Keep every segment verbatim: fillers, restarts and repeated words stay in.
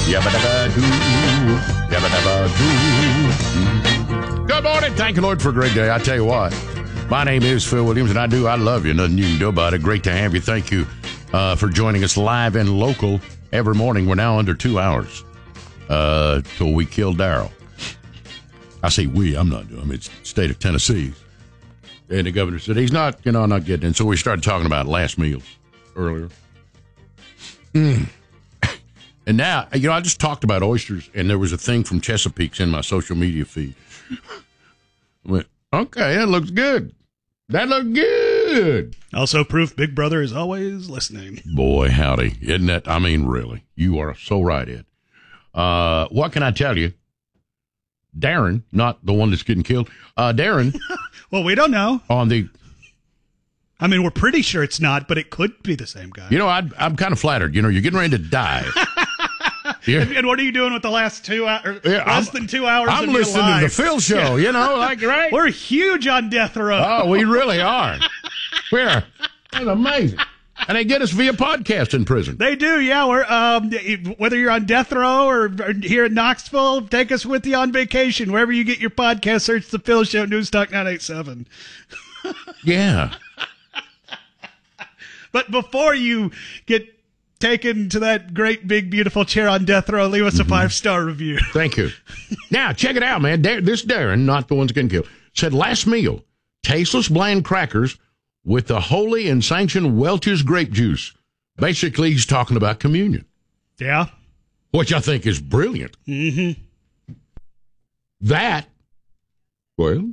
Yabba-dabba-doo. Yabba-dabba-doo. Good morning. Thank you, Lord, for a great day. I tell you what, my name is Phil Williams, and I do. I love you. Nothing you can do about it. Great to have you. Thank you uh, for joining us live and local every morning. We're now under two hours uh, till we kill Daryl. I say we. I'm not doing it. It's the state of Tennessee. And the governor said he's not, you know, not getting in. So we started talking about last meals earlier. Mm. And now, you know, I just talked about oysters, and there was a thing from Chesapeake's in my social media feed. I went, okay, that looks good. That looks good. Also proof Big Brother is always listening. Boy, howdy. Isn't that, I mean, really, you are so right, Ed. Uh, what can I tell you? Darren, not the one that's getting killed, uh, Darren. Well, we don't know. On the... I mean, we're pretty sure it's not, but it could be the same guy. You know, I'd, I'm kind of flattered. You know, you're getting ready to die. Yeah. And what are you doing with the last two hours? Yeah, less I'm, than two hours I'm of listening your life? to the Phil show, yeah. You know, like, right? We're huge on death row. Oh, we really are. We're, that's amazing. And they get us via podcast in prison. They do, yeah. We're um, whether you're on death row or, or here in Knoxville, take us with you on vacation. Wherever you get your podcast, search the Phil Show, News Talk nine eighty-seven. Yeah. But before you get taken to that great, big, beautiful chair on death row, leave us a mm-hmm. five-star review. Thank you. Now, check it out, man. Dar- this Darren, not the ones getting killed, said last meal, tasteless bland crackers with the holy and sanctioned Welch's grape juice. Basically, he's talking about communion. Yeah. Which I think is brilliant. Mm-hmm. That, well,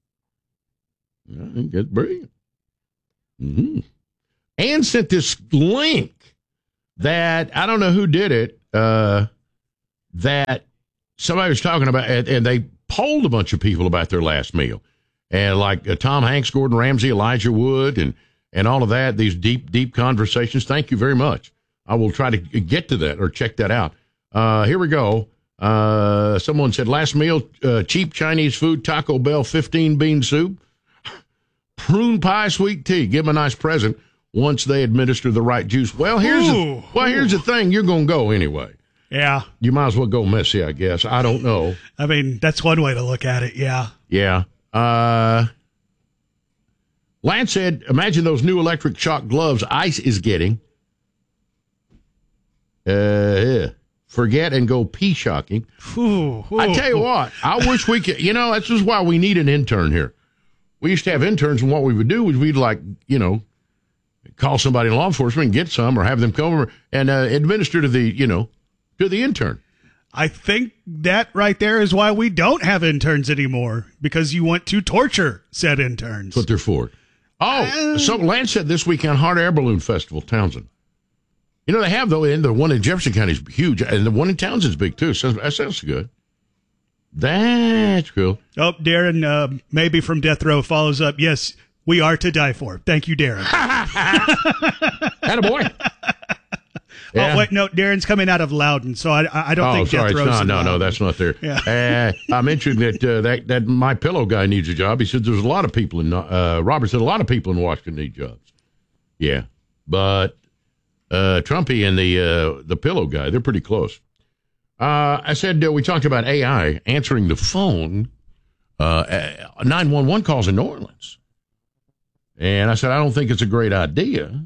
I think that's brilliant. Mm-hmm. And sent this link that, I don't know who did it, uh, that somebody was talking about, and, and they polled a bunch of people about their last meal. And like uh, Tom Hanks, Gordon Ramsay, Elijah Wood, and, and all of that, these deep, deep conversations. Thank you very much. I will try to get to that or check that out. Uh, here we go. Uh, someone said, last meal, uh, cheap Chinese food, Taco Bell, fifteen bean soup, prune pie, sweet tea. Give them a nice present once they administer the right juice. Well, here's ooh, the, well, here's the thing. You're going to go anyway. Yeah. You might as well go messy, I guess. I don't know. I mean, that's one way to look at it, yeah. Yeah. Uh, Lance said, imagine those new electric shock gloves ICE is getting. Uh, forget and go pee shocking. Ooh, ooh, I tell you ooh. what, I wish we could, you know, this is why we need an intern here. We used to have interns, and what we would do was we'd, like, you know, call somebody in law enforcement and get some, or have them come over and uh, administer to the, you know, to the intern. I think that right there is why we don't have interns anymore, because you want to torture said interns. That's what they're for. Oh, uh, so Lance said this weekend, Hot Air Balloon Festival, Townsend. You know, they have, though, and the one in Jefferson County is huge, and the one in Townsend's big, too. So that sounds good. That's cool. Oh, Darren, uh, maybe from Death Row, follows up, yes, we are to die for. Thank you, Darren. Attaboy. Yeah. Oh, wait, no, Darren's coming out of Loudon, so I, I don't oh, think sorry, Death Row's no, in no, Loudon. no, that's not there. Yeah. uh, I mentioned that, uh, that that My Pillow guy needs a job. He said there's a lot of people in, uh, Robert said a lot of people in Washington need jobs. Yeah, but uh, Trumpy and the uh, the Pillow guy, they're pretty close. Uh, I said uh, we talked about A I answering the phone, uh, nine one one calls in New Orleans. And I said, I don't think it's a great idea.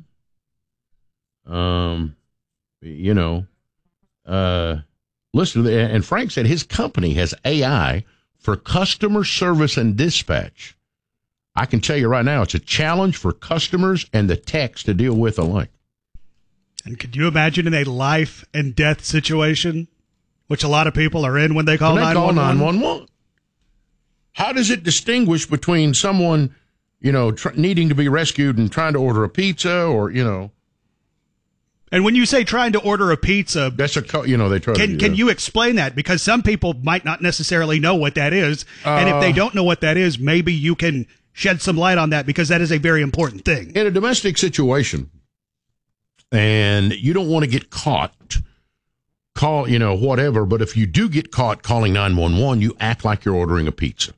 Um, you know, uh, listen to the, and Frank said his company has A I for customer service and dispatch. I can tell you right now, it's a challenge for customers and the techs to deal with alike. And could you imagine in a life and death situation, which a lot of people are in when they call nine one one? nine one one. How does it distinguish between someone, you know, tr- needing to be rescued and trying to order a pizza, or, you know? And when you say trying to order a pizza, that's a co- you know they try. Can to do can that. you explain that? Because some people might not necessarily know what that is, uh, and if they don't know what that is, maybe you can shed some light on that, because that is a very important thing in a domestic situation, and you don't want to get caught. Call you know whatever, but if you do get caught calling nine one one, you act like you're ordering a pizza.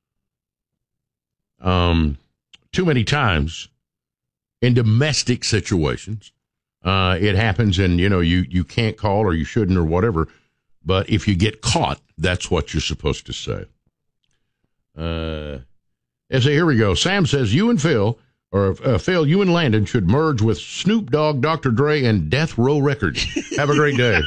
Um, too many times in domestic situations. Uh, it happens, and, you know, you, you can't call, or you shouldn't, or whatever. But if you get caught, that's what you're supposed to say. Uh, as a, here we go. Sam says, you and Phil, or uh, Phil, you and Landon should merge with Snoop Dogg, Doctor Dre, and Death Row Records. Have a great day.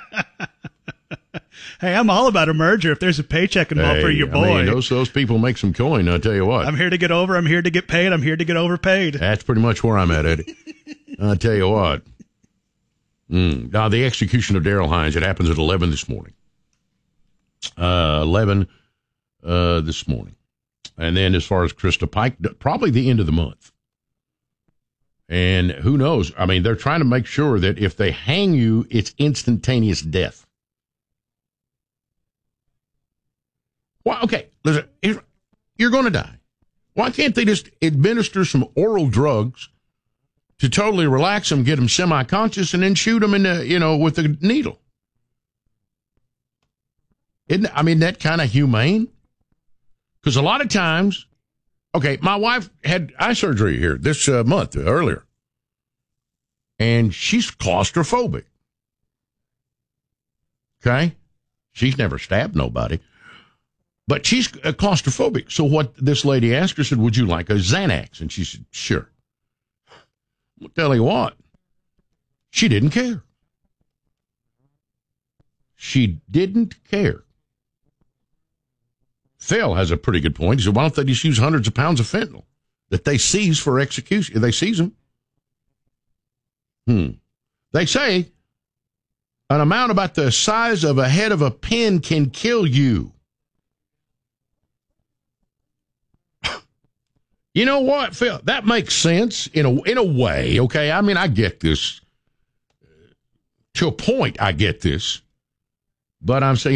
Hey, I'm all about a merger if there's a paycheck involved hey, for your boy. I mean, those, those people make some coin, I'll tell you what. I'm here to get over. I'm here to get paid. I'm here to get overpaid. That's pretty much where I'm at, Eddie. I'll tell you what. Mm. Now, the execution of Daryl Hines, it happens at eleven this morning. Uh, eleven uh, this morning. And then as far as Krista Pike, probably the end of the month. And who knows? I mean, they're trying to make sure that if they hang you, it's instantaneous death. Well, okay, listen, you're going to die. Why can't they just administer some oral drugs to totally relax them, get them semi-conscious, and then shoot them in the, you know, with the needle? Isn't, I mean, that kind of humane? Because a lot of times, okay, my wife had eye surgery here this uh, month, earlier, and she's claustrophobic. Okay? She's never stabbed nobody. But she's claustrophobic. So what this lady asked her, said, would you like a Xanax? And she said, sure. I'll tell you what. She didn't care. She didn't care. Phil has a pretty good point. He said, why don't they just use hundreds of pounds of fentanyl that they seize for execution? They seize them. Hmm. They say an amount about the size of a head of a pin can kill you. You know what, Phil? That makes sense in a in a way, okay? I mean, I get this. To a point, I get this. But I'm saying,